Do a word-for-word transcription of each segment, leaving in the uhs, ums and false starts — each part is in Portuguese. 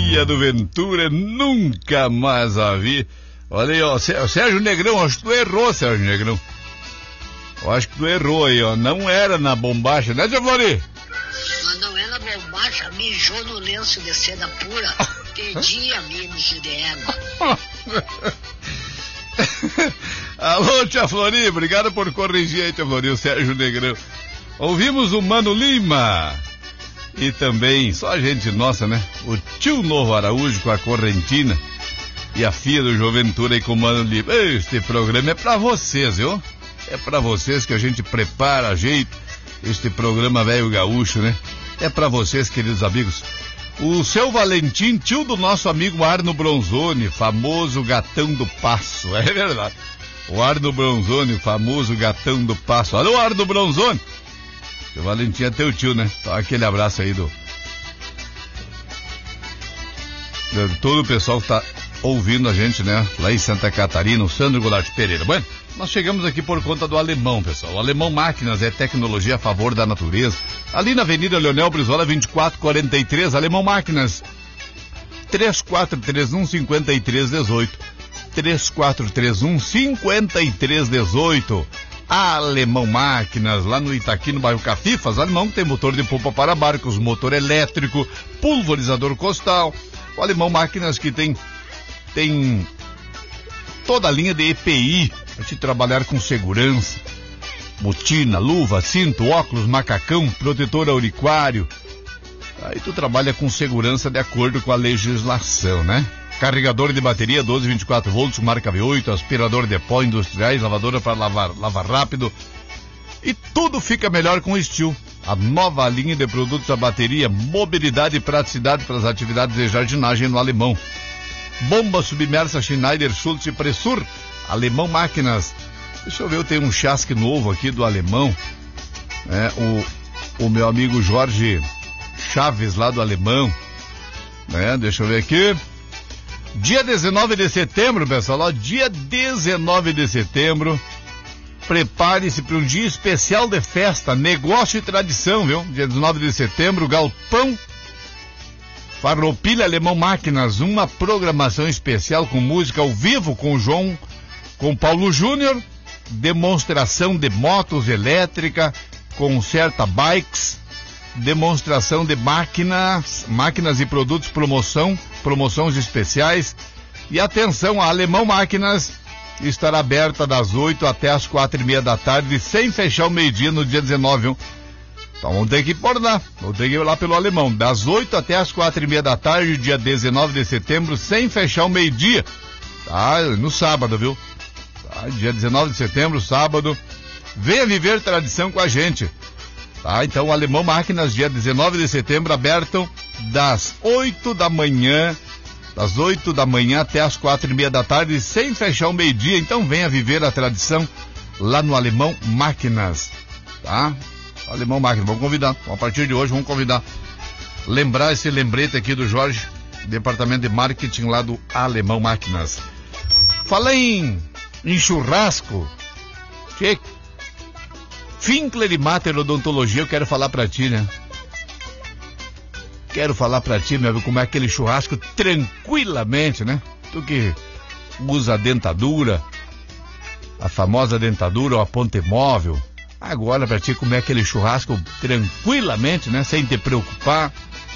filha do Ventura, nunca mais a vi. Olha aí, ó, Sérgio Negrão, acho que tu errou, Sérgio Negrão. Eu acho que tu errou aí, ó. Não era na bombacha, né, Tia Flori? Mas não é na bombacha, mijou no lenço de seda pura. Perdi a milhas de égua. Alô, Tia Flori, obrigado por corrigir aí, Tia Flori, o Sérgio Negrão. Ouvimos o Mano Lima. E também, só a gente nossa, né? O tio Novo Araújo com a Correntina. E a filha do Joventura aí com o Mano Lima. Este programa é pra vocês, viu? É pra vocês que a gente prepara, ajeita este programa velho gaúcho, né? É pra vocês, queridos amigos. O seu Valentim, tio do nosso amigo Arno Bronzoni, famoso gatão do Passo. É verdade. O Arno Bronzoni, famoso gatão do Passo. Alô, Arno Bronzoni. O Valentim é teu tio, né? Então, aquele abraço aí do... de todo o pessoal que tá ouvindo a gente, né? Lá em Santa Catarina, o Sandro Goulart Pereira. Bueno, nós chegamos aqui por conta do Alemão, pessoal. O Alemão Máquinas é tecnologia a favor da natureza. Ali na Avenida Leonel Brizola, vinte e quatro quarenta e três, Alemão Máquinas. três quatro três um, cinco três um oito. três quatro três um, cinco três um oito. Alemão Máquinas, lá no Itaqui, no bairro Cafifas. Alemão tem motor de polpa para barcos, motor elétrico, pulverizador costal. O Alemão Máquinas que tem, tem toda a linha de E P I, para te trabalhar com segurança. Botina, luva, cinto, óculos, macacão, protetor auricuário. Aí tu trabalha com segurança de acordo com a legislação, né? Carregador de bateria doze, vinte e quatro volts, marca V oito, aspirador de pó industriais, lavadora para lavar, lavar rápido. E tudo fica melhor com o Steel. A nova linha de produtos a bateria, mobilidade e praticidade para as atividades de jardinagem no Alemão. Bomba submersa Schneider Schultz e Pressur, Alemão Máquinas. Deixa eu ver, eu tenho um chasque novo aqui do Alemão. É, o, o meu amigo Jorge Chaves lá do Alemão. É, deixa eu ver aqui. Dia dezenove de setembro, pessoal, ó, dia dezenove de setembro, prepare-se para um dia especial de festa, negócio e tradição, viu? Dia dezenove de setembro, Galpão Farroupilha Alemão Máquinas, uma programação especial com música ao vivo com o João, com Paulo Júnior, demonstração de motos elétricas, conserta bikes, demonstração de máquinas, máquinas e produtos, promoção, promoções especiais. E atenção, a Alemão Máquinas estará aberta das oito até as quatro e meia da tarde, sem fechar o meio-dia no dia dezenove, viu? Então vamos ter que ir por lá, vamos ter que ir lá pelo Alemão, das oito até as quatro e meia da tarde, dia dezenove de setembro, sem fechar o meio-dia, tá? No sábado, viu? Tá? Dia dezenove de setembro, sábado, venha viver tradição com a gente. Tá, então o Alemão Máquinas, dia dezenove de setembro, aberto das oito da manhã, das oito da manhã até as quatro e meia da tarde, sem fechar o meio-dia. Então venha viver a tradição lá no Alemão Máquinas, tá? Alemão Máquinas, vamos convidar, a partir de hoje vamos convidar. Lembrar esse lembrete aqui do Jorge, departamento de marketing lá do Alemão Máquinas. Fala em, em churrasco, que Finkler e Mater Odontologia, eu quero falar pra ti, né? Quero falar pra ti, meu amigo, como é aquele churrasco tranquilamente, né? Tu que usa a dentadura, a famosa dentadura ou a ponte móvel, agora pra ti como é aquele churrasco tranquilamente, né? Sem te preocupar.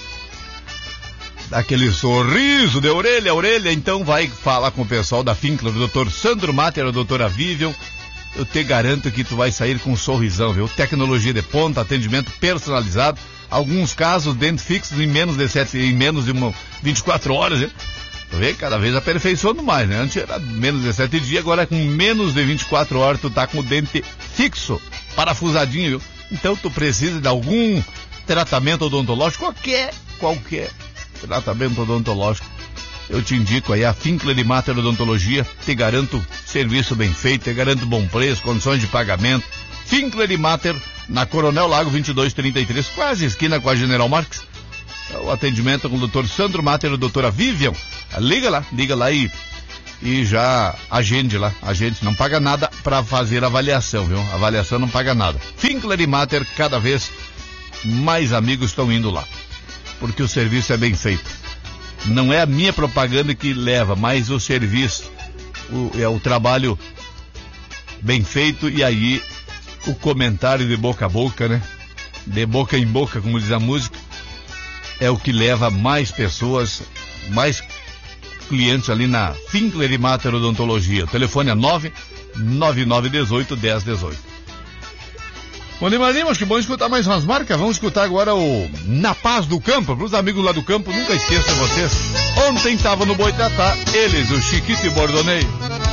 Dá aquele sorriso de orelha a orelha, então vai falar com o pessoal da Finkler, o doutor Sandro Mater, a doutora Vivian. Eu te garanto que tu vai sair com um sorrisão, viu? Tecnologia de ponta, atendimento personalizado, alguns casos dente fixo em menos de sete, em menos de uma, vinte e quatro horas, viu? Tu vê, cada vez aperfeiçoando mais, né? Antes era menos de sete dias, agora com menos de vinte e quatro horas tu tá com o dente fixo, parafusadinho, viu? Então tu precisa de algum tratamento odontológico, qualquer, qualquer tratamento odontológico. Eu te indico aí a Finkler e Mater Odontologia, te garanto serviço bem feito, te garanto bom preço, condições de pagamento. Finkler e Mater, na Coronel Lago vinte e dois trinta e três, quase esquina com a General Marques. O atendimento com o doutor Sandro Mater e a doutora Vivian. Liga lá, liga lá e, e já agende lá, agende, não paga nada para fazer avaliação, viu? Avaliação não paga nada. Finkler e Mater, cada vez mais amigos estão indo lá, porque o serviço é bem feito. Não é a minha propaganda que leva, mas o serviço, o, é o trabalho bem feito e aí o comentário de boca a boca, né? De boca em boca, como diz a música, é o que leva mais pessoas, mais clientes ali na Finkler e Mater Odontologia. O telefone é nove nove nove um oito, um zero um oito. Bom, Limarinho, acho que bom escutar mais umas marcas. Vamos escutar agora o Na Paz do Campo. Para os amigos lá do campo, nunca esqueçam vocês. Ontem estava no Boitatá, eles, o Chiquito e Bordonei.